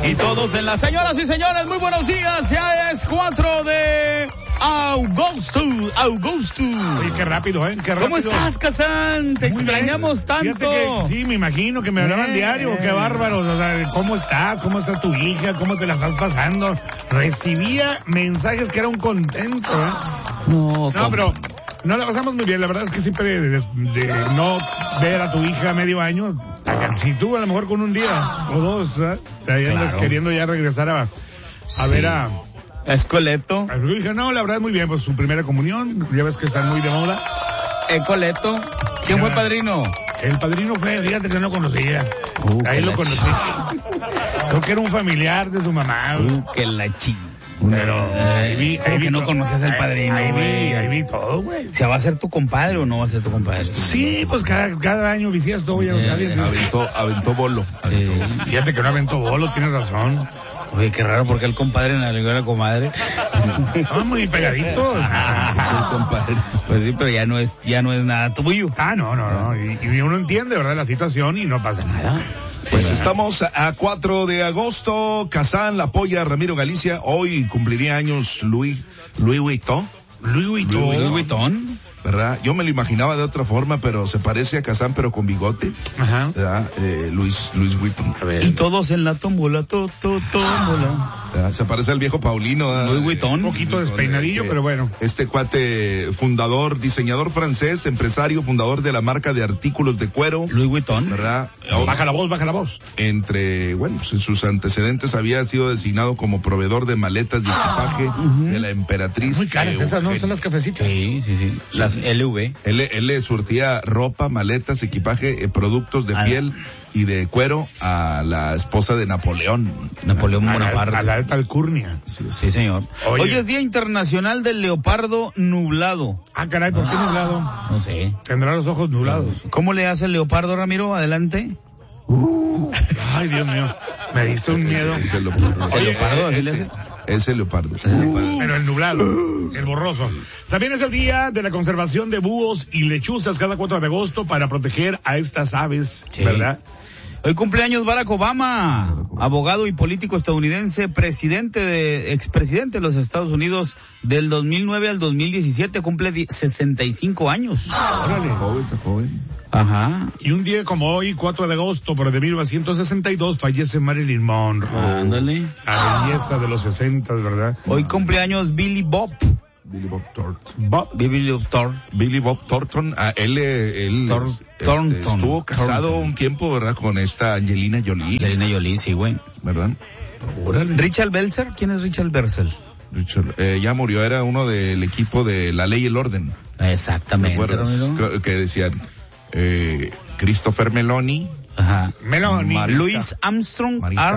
Y todos en las señoras y señores, muy buenos días. Ya es 4 de agosto. Oye, qué rápido, ¿eh? Qué rápido. ¿Cómo estás, Kazán? Te extrañamos tanto. Que, sí, me imagino que me hablaban diario. Qué bárbaro. O sea, ¿cómo estás? ¿Cómo está tu hija? ¿Cómo te la estás pasando? Recibía mensajes que era un contento, ¿eh? No, pero no la pasamos muy bien. La verdad es que siempre de no ver a tu hija medio año, si tú a lo mejor con un día o dos, ¿verdad? Te andas queriendo ya regresar a ver a Escoleto. Dije, no, la verdad muy bien, pues su primera comunión, ya ves que están muy de moda. Escoleto. ¿Quién fue el padrino? El padrino fue, fíjate que no conocía. Ahí lo conocí. Creo que era un familiar de su mamá. Que la Pero ahí vi que no conocías al padrino. Ahí vi todo, güey. ¿Se va a ser tu compadre o no va a ser tu compadre? Sí, pues cada año visías todo, ya aventó bolo. Fíjate que no aventó bolo, tienes razón. Oye, qué raro, porque el compadre en la lengua de la comadre. No, muy pegaditos. Pues sí, pero ya no es nada tuyo. No. Y uno entiende, ¿verdad? La situación y no pasa nada. Pues estamos a 4 de agosto. Kazán, La Polla, Ramiro Galicia. Hoy cumpliría años Louis Vuitton. Louis Vuitton. ¿Verdad? Yo me lo imaginaba de otra forma, pero se parece a Kazán, pero con bigote. Ajá. ¿Verdad? Louis Vuitton. Y todos en la tómbola, tómbola. Se parece al viejo Paulino. Louis Vuitton. Un poquito despeinadillo, pero bueno. Este cuate, fundador, diseñador francés, empresario, fundador de la marca de artículos de cuero. Louis Vuitton. ¿Verdad? Baja la voz. Pues en sus antecedentes había sido designado como proveedor de maletas de equipaje de la emperatriz. Muy caras esas, ¿no? Son las cafecitas. Sí. Las LV. Él le surtía ropa, maletas, equipaje, productos de piel y de cuero a la esposa de Napoleón Bonaparte. A la alta alcurnia. Sí, señor. Hoy es Día Internacional del Leopardo Nublado. Ah, caray, ¿por qué nublado? No sé. Tendrá los ojos nublados. ¿Cómo le hace el leopardo, Ramiro? Adelante. Ay, Dios mío. Me diste un miedo. Es el leopardo. ¿El leopardo así le hace? Es el leopardo. Pero el nublado, el borroso. También es el día de la conservación de búhos y lechuzas cada 4 de agosto para proteger a estas aves, ¿verdad? Hoy cumpleaños Barack Obama, abogado y político estadounidense, expresidente de los Estados Unidos del 2009 al 2017, cumple 65 años. Órale. Joven. Ajá. Y un día como hoy, 4 de agosto, pero de 1962, fallece Marilyn Monroe. Ándale. La belleza de los 60, ¿verdad? Hoy cumpleaños Billy Bob Thornton. Él estuvo casado un tiempo, ¿verdad? Con esta Angelina Jolie. Angelina Jolie, sí, güey. ¿Verdad? Richard Belzer, ¿quién es Richard Belzer? Ya murió, era uno del equipo de La Ley y el Orden. Exactamente. Que decían, Christopher Meloni. Ajá. Meloni. Louis Armstrong.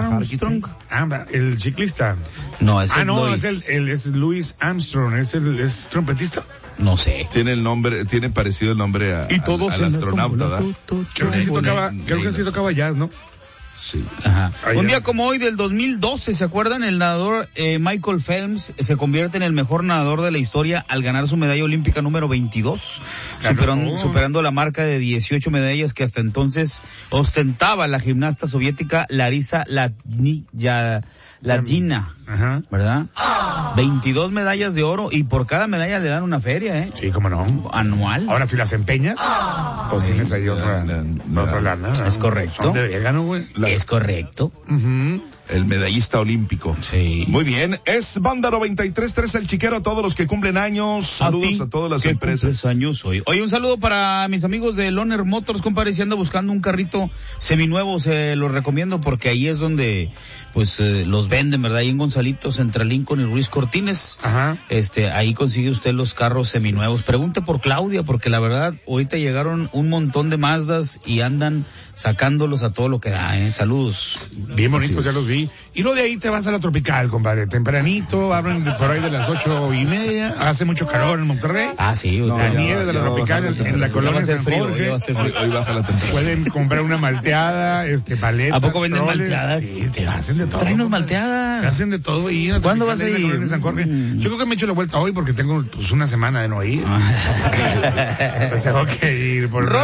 El ciclista. No, ese es no, Louis. es Louis Armstrong, es trompetista. No sé. Tiene parecido el nombre al astronauta, ¿verdad? Creo que sí tocaba jazz, ¿no? Sí. Ajá. Un día como hoy del 2012, ¿se acuerdan? El nadador Michael Phelps se convierte en el mejor nadador de la historia al ganar su medalla olímpica número 22, superando la marca de 18 medallas que hasta entonces ostentaba la gimnasta soviética Larisa Latgina, ¿verdad? 22 medallas de oro y por cada medalla le dan una feria, ¿eh? Sí, cómo no. Anual. Ahora, si las empeñas, pues tienes ahí otra lana. Es correcto. Son de vegano, güey. Es correcto. El medallista olímpico. Sí. Muy bien. Es Banda 93.3 El Chiquero a todos los que cumplen años. Saludos a todas las empresas. Años hoy. Oye, un saludo para mis amigos de Loner Motors, compadre, si anda buscando un carrito seminuevo, se los recomiendo porque ahí es donde, pues, los venden, ¿verdad? Ahí en Gonzalitos, entre Lincoln y Ruiz Cortines. Ajá. Ahí consigue usted los carros seminuevos. Pregunte por Claudia, porque la verdad, ahorita llegaron un montón de Mazdas y andan sacándolos a todo lo que da, Saludos. Bien bonitos, ya los vi. Y luego de ahí te vas a la Tropical, compadre. Tempranito, abren por ahí de las 8:30. Hace mucho calor en Monterrey. Ah, sí. La nieve de la Tropical en la colonia San Jorge. Hoy baja la temperatura. Pueden comprar una malteada, paletas. ¿A poco venden malteadas? Sí, te hacen de todo. Tráenos malteadas. Te hacen de todo ahí. ¿Cuándo vas a ir? En San Jorge. Yo creo que me echo la vuelta hoy porque tengo, pues, una semana de no ir. Pues tengo que ir por ¡Rodo!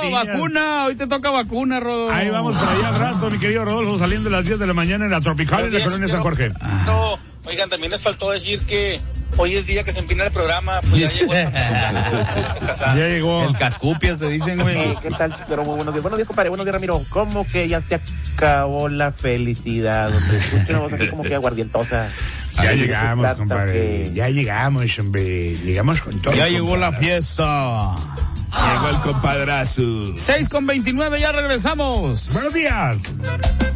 pastillas. Vacuna, hoy te toca vacuna, Rodolfo. Ahí vamos para allá al rato, mi querido Rodolfo, saliendo a las 10 de la mañana en la Tropical, en la colonia San Jorge. No, oigan, también les faltó decir que hoy es día que se empina el programa, pues ya llegó. Ya llegó. El Cascupias, te dicen, güey. ¿Qué tal, pero muy buenos días? Buenos días, compadre. Buenos días, Ramiro. ¿Cómo que ya se acabó la felicidad, hombre? Escucha una voz así como que aguardientosa. Ya llegamos, compadre. Ya llegamos, hombre. Llegamos con todo. Ya llegó la fiesta. Llegó el compadrazo. 6:29, ya regresamos. Buenos días.